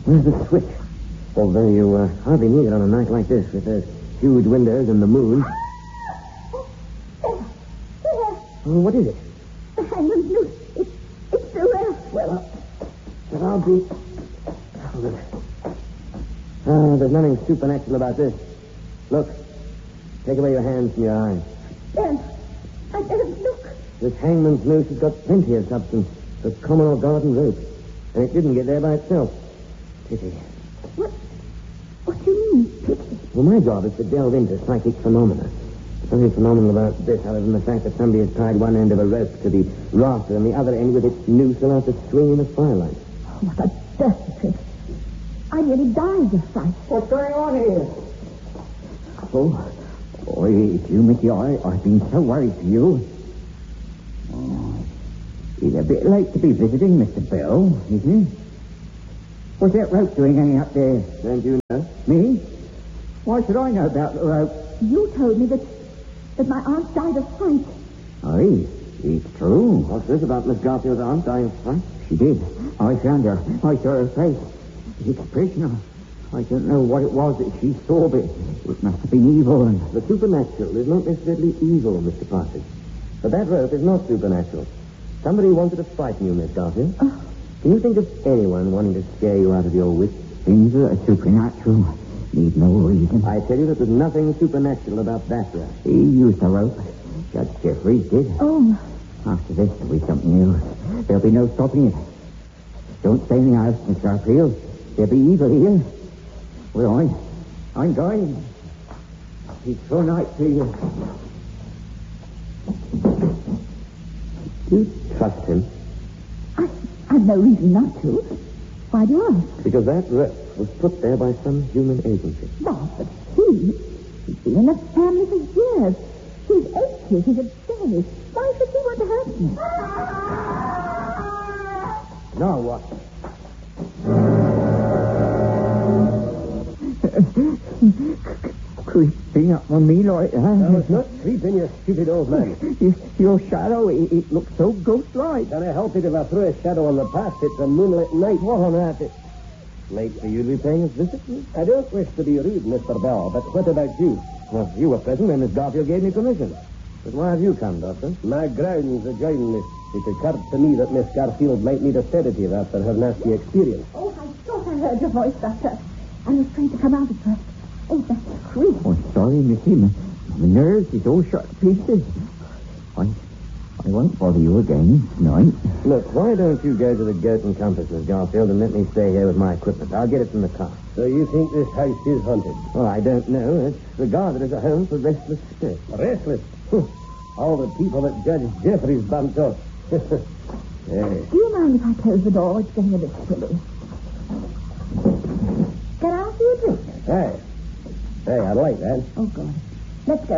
Where's the switch? Although you hardly need it on a night like this with those huge windows and the moon. Oh, what is it? The hangman's noose. It's still there. Well, I'll be... Oh, there's nothing supernatural about this. Look. Take away your hands from your eyes. Ben, I don't look. This hangman's noose has got plenty of substance. The common or garden rope. And it didn't get there by itself. Pity. What do you mean, pity? Well, my job is to delve into psychic phenomena. There's nothing phenomenal about this other than the fact that somebody has tied one end of a rope to the rafter and the other end with its noose allowed to swing in the firelight. Oh, what a dirty trick. I nearly died of fright. What's going on here? Oh, it's you, Mickey. I've been so worried for you. Oh, it's a bit late to be visiting, Mr. Bell, isn't it? What's that rope doing hanging up there? Don't you know? Me? Why should I know about the rope? You told me that my aunt died of fright. Aye, it's true. What's this about Miss Garfield's aunt dying of fright? She did. I found her. I saw her face. The expression. I don't know what it was that she saw, but it must have been evil. And the supernatural is not necessarily evil, Mr. Partridge. But that rope is not supernatural. Somebody wanted to frighten you, Miss Garfield. Can you think of anyone wanting to scare you out of your wits? Things that are supernatural need no reason. I tell you that there's nothing supernatural about that rope. He used the rope. Judge Jeffries did. Oh. After this, there'll be something else. There'll be no stopping it. Don't stay in the house, Miss Garfield. There'll be evil here. Well, I'm going. It's so nice to you. Do you trust him? I've no reason not to. Why do you ask? Because that rope was put there by some human agency. Bob, but he's been in the family for years. He's 80. He's a daddy. Why should he want to hurt me? Now what? Creeping up on me like that. No, it's not creeping, you stupid old man. Your shadow, it looks so ghost-like. Can I help it if I throw a shadow on the path? It's a moonlit night. What on earth is... Late for you to be paying us visit? I don't wish to be rude, Mr. Bell, but what about you? Well, you were present when Miss Garfield gave me permission. But why have you come, Doctor? My grounds adjoin this. It occurred to me that Miss Garfield might need a sedative after her nasty experience. Oh, I thought I heard your voice, Doctor. I was trying to come out at first. Oh, that's sweet. Oh, sorry, Missy. My nerves is all shot to pieces. I won't bother you again tonight. Look, why don't you go to the Goat and Compass, Miss Garfield, and let me stay here with my equipment? I'll get it from the car. So you think this house is haunted? Well, I don't know. It's regarded as a home for restless spirits. Restless? All the people that Judge Jeffries bumped off. Hey. Do you mind if I close the door? It's getting a bit chilly. Can I ask you a drink? Hey, I'd like that. Oh, God. Let's go.